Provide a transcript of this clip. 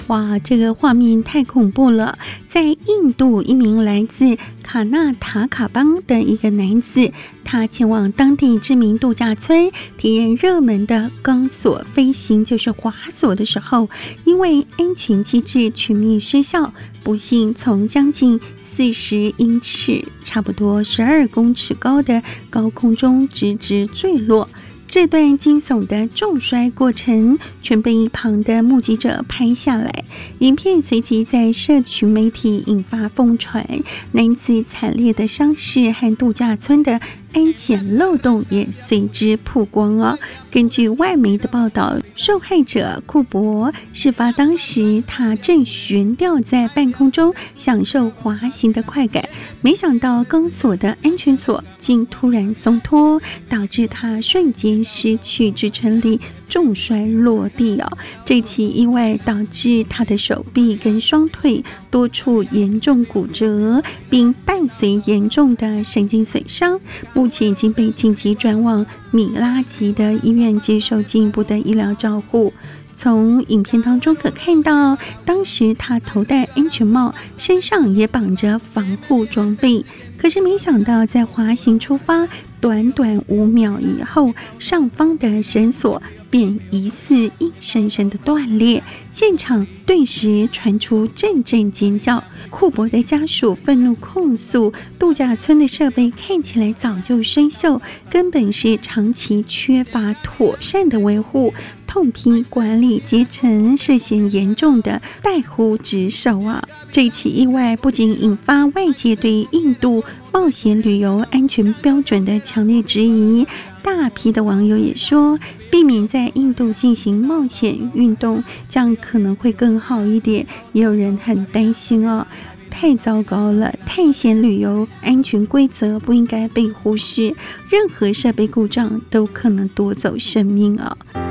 哇，这个画面太恐怖了！在印度，一名来自卡纳塔卡邦的一个男子，他前往当地知名度假村体验热门的钢索飞行，就是滑索的时候，因为安全机制全面失效，不幸从将近40英尺，差不多12公尺高的高空中直直坠落。这段惊悚的重摔过程全被一旁的目击者拍下来，影片随即在社群媒体引发疯传，男子惨烈的伤势和度假村的安检漏洞也随之曝光了。根据外媒的报道，受害者库珀事发当时他正悬吊在半空中享受滑行的快感，没想到钢索的安全锁竟突然松脱，导致他瞬间失去支撑力，重摔落地哦。这起意外导致他的手臂跟双腿多处严重骨折，并伴随严重的神经损伤，目前已经被紧急转往米拉吉的医院接受进一步的医疗照护。从影片当中可看到，当时他头戴安全帽，身上也绑着防护装备，可是没想到在滑行出发短短5秒以后，上方的绳索便疑似硬生生的断裂，现场顿时传出阵阵尖叫。库珀的家属愤怒控诉，度假村的设备看起来早就生锈，根本是长期缺乏妥善的维护，痛批管理阶层涉嫌严重的怠忽职守啊！这起意外不仅引发外界对印度冒险旅游安全标准的强烈质疑，大批的网友也说，避免在印度进行冒险运动，这样可能会更好一点。也有人很担心哦，太糟糕了，探险旅游安全规则不应该被忽视，任何设备故障都可能夺走生命啊！